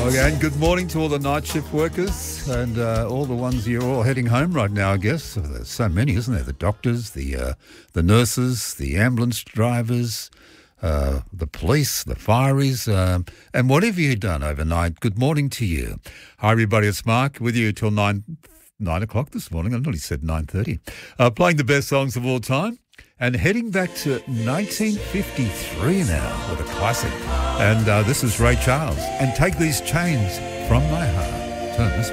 Okay, and good morning to all the night shift workers and all the ones you're all heading home right now, I guess. There's so many, isn't there? The doctors, the nurses, the ambulance drivers, the police, the fireys, and whatever you've done overnight, good morning to you. Hi, everybody, it's Mark with you till 9 o'clock this morning. I nearly said 9:30. Playing the best songs of all time. And heading back to 1953 now with a classic. And this is Ray Charles. And Take These Chains from My Heart. Turn this way.